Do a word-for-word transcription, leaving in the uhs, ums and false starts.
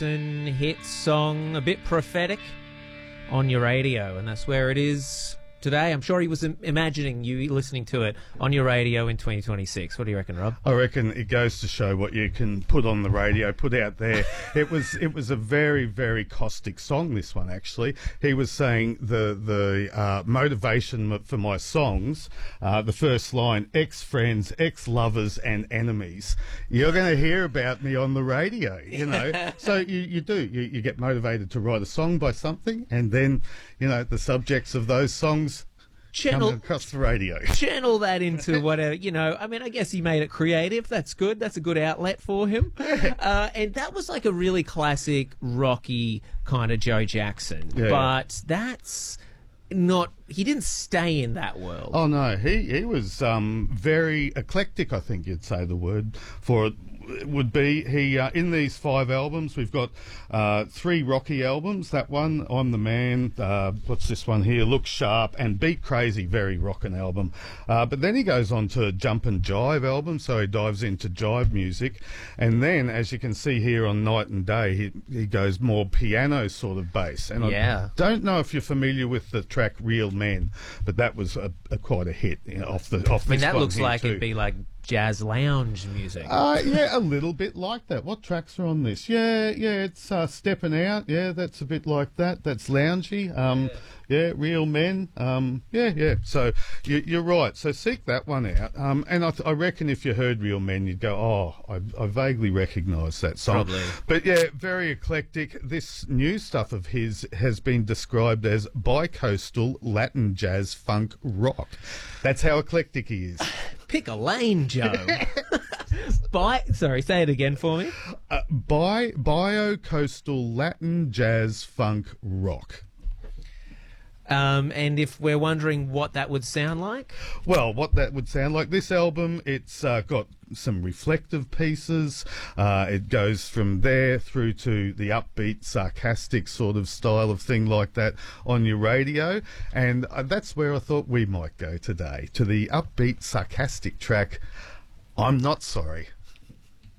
hit song, a bit prophetic, on your radio, and that's where it is today. I'm sure he was im- imagining you listening to it on your radio in twenty twenty-six. What do you reckon, Rob? I reckon it goes to show what you can put on the radio, put out there. It was it was a very, very caustic song, this one, actually. He was saying the the uh, motivation for my songs, uh, the first line, ex-friends, ex-lovers and enemies. You're going to hear about me on the radio, you know. So you, you do. You, you get motivated to write a song by something, and then, you know, the subjects of those songs Channel, coming across the radio. Channel that into whatever, you know, I mean, I guess he made it creative. That's good. That's a good outlet for him. Uh, and that was like a really classic, rocky kind of Joe Jackson. Yeah. But that's not, he didn't stay in that world. Oh, no. He, he was um, very eclectic, I think you'd say the word for it. Would be he uh, in these five albums we've got uh, three Rocky albums. That one, I'm the Man, uh, what's this one here, Look Sharp, and Beat Crazy, very rockin' album. Uh, but then he goes on to Jump and Jive album, so he dives into jive music, and then as you can see here on Night and Day, he, he goes more piano sort of bass. And Yeah. I don't know if you're familiar with the track Real Men, but that was a, a quite a hit, you know, off the off I mean, this that one looks here like too. it'd be like jazz lounge music. Uh, yeah, a little bit like that. What tracks are on this? Yeah, yeah, it's uh, Stepping Out. Yeah, that's a bit like that. That's loungy. Um, yeah. yeah, Real Men. Um, yeah, yeah. So you, you're right. So seek that one out. Um, and I, th- I reckon if you heard Real Men, you'd go, oh, I, I vaguely recognise that song. Probably. But yeah, very eclectic. This new stuff of his has been described as bi-coastal Latin jazz funk rock. That's how eclectic he is. Pick a lane, Joe. By, sorry, say it again for me. Uh, bi bio-coastal Latin jazz funk rock. Um, and if we're wondering what that would sound like, Well, what that would sound like, this album, it's uh, got some reflective pieces. Uh, it goes from there through to the upbeat, sarcastic sort of style of thing like that on your radio. And uh, that's where I thought we might go today, to the upbeat, sarcastic track, I'm Not Sorry.